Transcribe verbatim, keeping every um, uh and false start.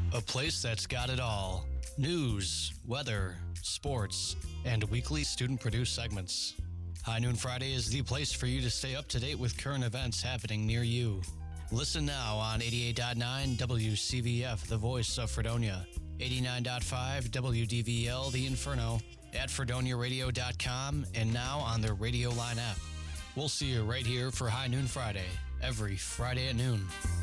A place that's got it all. News, weather, sports, and weekly student-produced segments. High Noon Friday is the place for you to stay up to date with current events happening near you. Listen now on eighty-eight point nine W C V F, the voice of Fredonia, eighty-nine point five W D V L, the Inferno, at fredonia radio dot com, and now on the Radio Line app. We'll see you right here for High Noon Friday, every Friday at noon.